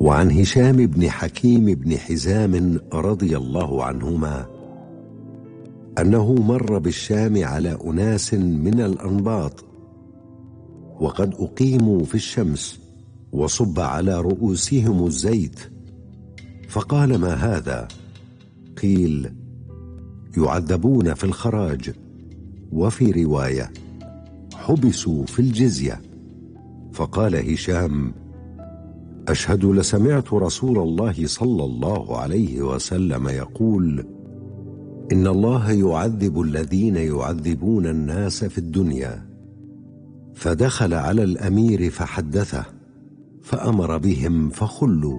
وعن هشام بن حكيم بن حزام رضي الله عنهما أنه مر بالشام على أناس من الأنباط وقد أقيموا في الشمس وصب على رؤوسهم الزيت، فقال: ما هذا؟ قيل: يعذبون في الخراج، وفي رواية: حبسوا في الجزية. فقال هشام: أشهد لسمعت رسول الله صلى الله عليه وسلم يقول: إن الله يعذب الذين يعذبون الناس في الدنيا. فدخل على الأمير فحدثه فأمر بهم فخلوا.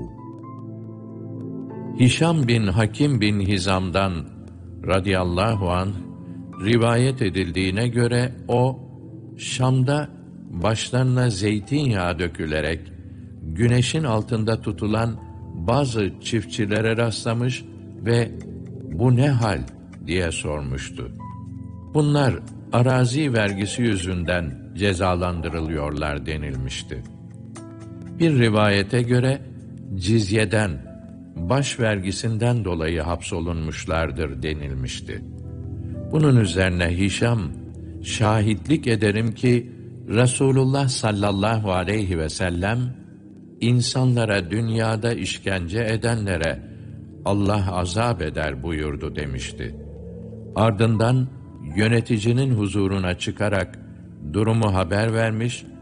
Hişam bin Hakim bin Hizam'dan radıyallahu anh rivayet edildiğine göre o, Şam'da başlarına zeytinyağı dökülerek güneşin altında tutulan bazı çiftçilere rastlamış ve "Bu ne hal?" diye sormuştu. Bunlar arazi vergisi yüzünden cezalandırılıyorlar denilmişti. Bir rivayete göre cizyeden, baş vergisinden dolayı hapsolunmuşlardır denilmişti. Bunun üzerine Hişam, şahitlik ederim ki Resulullah sallallahu aleyhi ve sellem, insanlara dünyada işkence edenlere Allah azap eder buyurdu demişti. Ardından yöneticinin huzuruna çıkarak durumu haber vermiş